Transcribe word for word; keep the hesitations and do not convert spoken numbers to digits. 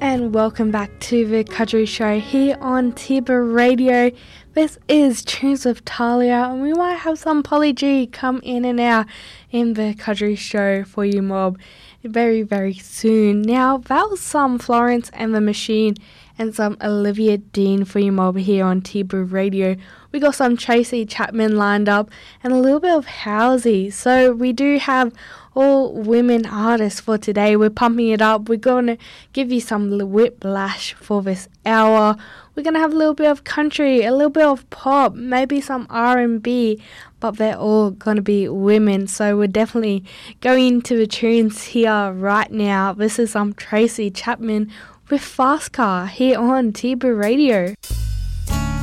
and welcome back to the Country Show here on Tiba Radio. This is Tunes with Talia, and we might have some Polly G come in and out in the Country Show for you, mob, very, very soon. Now, that was some Florence and the Machine and some Olivia Dean for you, mob, here on Tiba Radio. We got some Tracy Chapman lined up and a little bit of Halsey. So we do have all women artists for today. We're pumping it up. We're going to give you some whiplash for this hour. We're going to have a little bit of country, a little bit of pop, maybe some R and B, but they're all going to be women. So we're definitely going into the tunes here right now. This is some Tracy Chapman with Fast Car here on Tiba Radio.